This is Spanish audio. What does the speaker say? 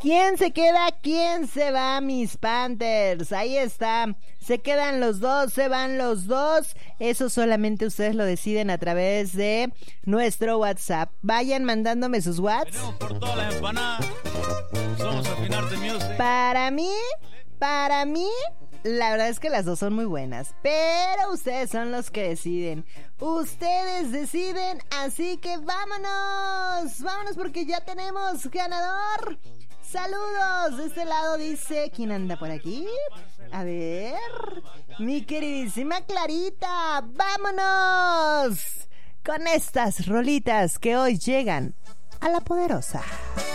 ¿Quién se queda? ¿Quién se va, mis Panthers? Ahí está. Se quedan los dos, se van los dos. Eso solamente ustedes lo deciden a través de nuestro WhatsApp. Vayan mandándome sus WhatsApp. Venimos por todas las empanadas. Somos Afinarte Music. Para mí, la verdad es que las dos son muy buenas, pero ustedes son los que deciden. Ustedes deciden, así que vámonos. Vámonos porque ya tenemos ganador. Saludos, de este lado dice, ¿quién anda por aquí? A ver, mi queridísima Clarita, vámonos con estas rolitas que hoy llegan a La Poderosa.